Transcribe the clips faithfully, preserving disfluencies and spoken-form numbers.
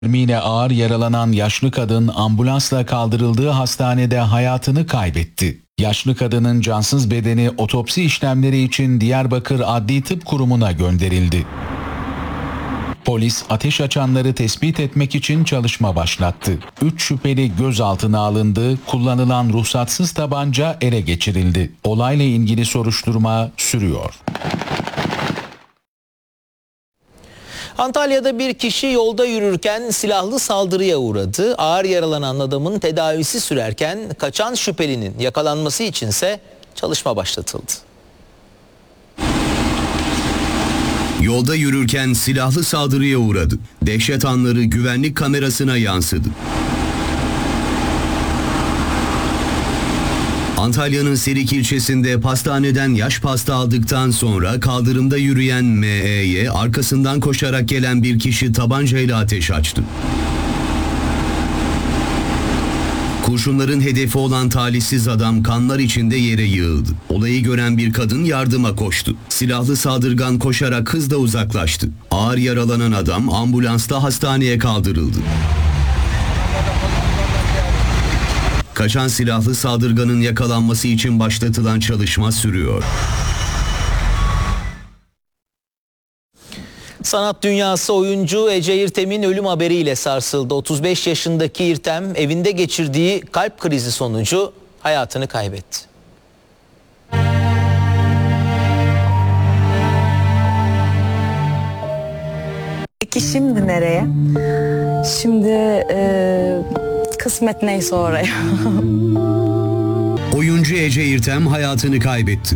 Mermiyle ağır yaralanan yaşlı kadın ambulansla kaldırıldığı hastanede hayatını kaybetti. Yaşlı kadının cansız bedeni otopsi işlemleri için Diyarbakır Adli Tıp Kurumu'na gönderildi. Polis ateş açanları tespit etmek için çalışma başlattı. Üç şüpheli gözaltına alındı, kullanılan ruhsatsız tabanca ele geçirildi. Olayla ilgili soruşturma sürüyor. Antalya'da bir kişi yolda yürürken silahlı saldırıya uğradı. Ağır yaralanan adamın tedavisi sürerken kaçan şüphelinin yakalanması içinse çalışma başlatıldı. Yolda yürürken silahlı saldırıya uğradı. Dehşet anları güvenlik kamerasına yansıdı. Antalya'nın Serik ilçesinde pastaneden yaş pasta aldıktan sonra kaldırımda yürüyen M E'ye arkasından koşarak gelen bir kişi tabancayla ateş açtı. Kurşunların hedefi olan talihsiz adam kanlar içinde yere yığıldı. Olayı gören bir kadın yardıma koştu. Silahlı saldırgan koşarak hızla uzaklaştı. Ağır yaralanan adam ambulansla hastaneye kaldırıldı. Kaçan silahlı saldırganın yakalanması için başlatılan çalışma sürüyor. Sanat dünyası oyuncu Ece İrtem'in ölüm haberiyle sarsıldı. otuz beş yaşındaki İrtem evinde geçirdiği kalp krizi sonucu hayatını kaybetti. Peki şimdi nereye? Şimdi e, kısmet neyse oraya. Oyuncu Ece İrtem hayatını kaybetti.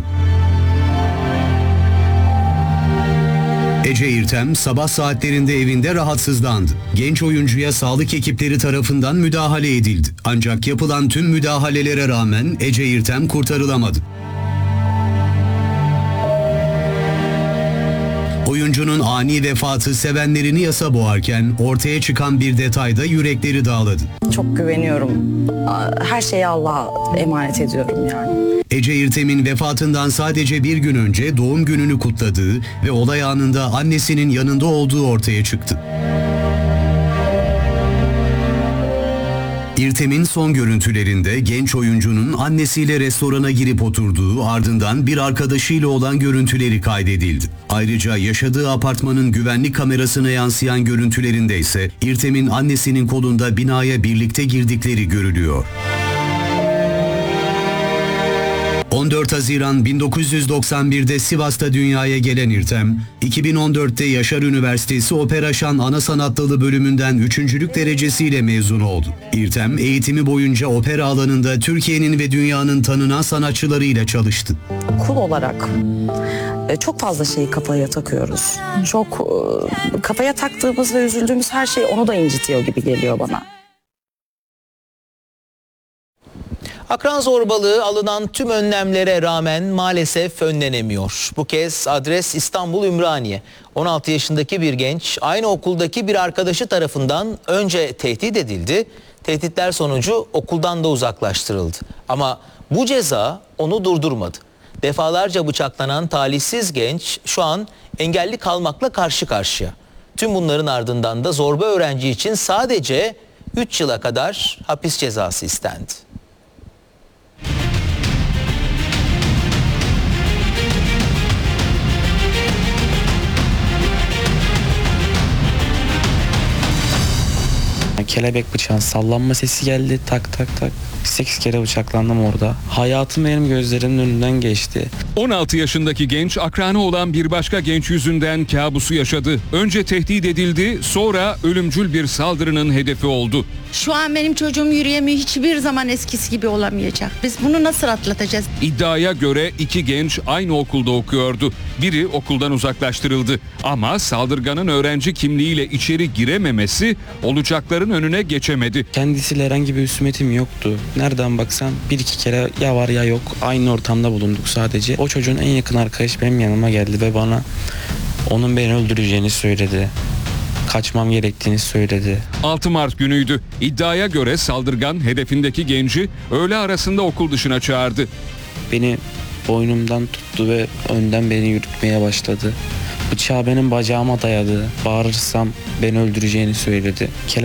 Ece İrtem sabah saatlerinde evinde rahatsızlandı. Genç oyuncuya sağlık ekipleri tarafından müdahale edildi. Ancak yapılan tüm müdahalelere rağmen Ece İrtem kurtarılamadı. Oyuncunun ani vefatı sevenlerini yasa boğarken ortaya çıkan bir detayda yürekleri dağladı. Çok güveniyorum. Her şeyi Allah'a emanet ediyorum yani. Ece İrtem'in vefatından sadece bir gün önce doğum gününü kutladığı ve olay anında annesinin yanında olduğu ortaya çıktı. İrtem'in son görüntülerinde genç oyuncunun annesiyle restorana girip oturduğu, ardından bir arkadaşıyla olan görüntüleri kaydedildi. Ayrıca yaşadığı apartmanın güvenlik kamerasına yansıyan görüntülerinde ise İrtem'in annesinin kolunda binaya birlikte girdikleri görülüyor. on dört Haziran bin dokuz yüz doksan bir'de Sivas'ta dünyaya gelen İrtem, iki bin on dört'te Yaşar Üniversitesi Opera Şan Ana Sanat Dalı bölümünden üçüncülük derecesiyle mezun oldu. İrtem, eğitimi boyunca opera alanında Türkiye'nin ve dünyanın tanınan sanatçılarıyla çalıştı. Kul olarak çok fazla şeyi kafaya takıyoruz. Çok kafaya taktığımız ve üzüldüğümüz her şey onu da incitiyor gibi geliyor bana. Akran zorbalığı alınan tüm önlemlere rağmen maalesef önlenemiyor. Bu kez adres İstanbul Ümraniye. on altı yaşındaki bir genç aynı okuldaki bir arkadaşı tarafından önce tehdit edildi. Tehditler sonucu okuldan da uzaklaştırıldı. Ama bu ceza onu durdurmadı. Defalarca bıçaklanan talihsiz genç şu an engelli kalmakla karşı karşıya. Tüm bunların ardından da zorba öğrenci için sadece üç yıla kadar hapis cezası istendi. Kelebek bıçağın sallanma sesi geldi, tak tak tak. sekiz kere bıçaklandım orada. Hayatım benim gözlerimin önünden geçti. on altı yaşındaki genç akranı olan bir başka genç yüzünden kabusu yaşadı. Önce tehdit edildi, sonra ölümcül bir saldırının hedefi oldu. Şu an benim çocuğum yürüyemiyor, hiçbir zaman eskisi gibi olamayacak. Biz bunu nasıl atlatacağız? İddiaya göre iki genç aynı okulda okuyordu. Biri okuldan uzaklaştırıldı. Ama saldırganın öğrenci kimliğiyle içeri girememesi olacakların önüne geçemedi. Kendisiyle herhangi bir husumetim yoktu. Nereden baksan bir iki kere ya var ya yok. Aynı ortamda bulunduk sadece. O çocuğun en yakın arkadaşı benim yanıma geldi ve bana onun beni öldüreceğini söyledi. Kaçmam gerektiğini söyledi. altı Mart günüydü. İddiaya göre saldırgan hedefindeki genci öğle arasında okul dışına çağırdı. Beni boynumdan tuttu ve önden beni yürütmeye başladı. Bıçağı benim bacağıma dayadı. Bağırırsam beni öldüreceğini söyledi.